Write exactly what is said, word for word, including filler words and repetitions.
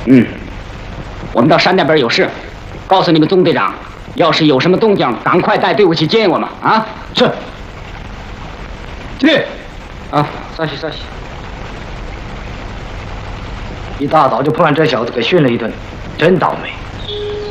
嗯，我们到山那边有事，告诉你们钟队长，要是有什么动静，赶快带队伍去接应我们啊！ 是。进。 啊，稍息稍息。 一大早就碰上这小子给训了一顿，真倒霉。